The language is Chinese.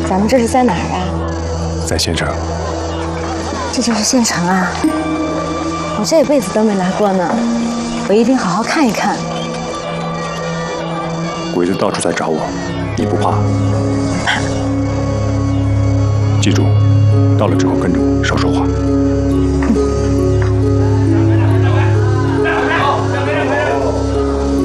咱们这是在哪儿啊？ 在县城。 这就是县城啊！我这辈子都没来过呢，我一定好好看一看。 鬼子到处在找我，你不怕？ 怕。 记住，到了之后跟着我，少说话。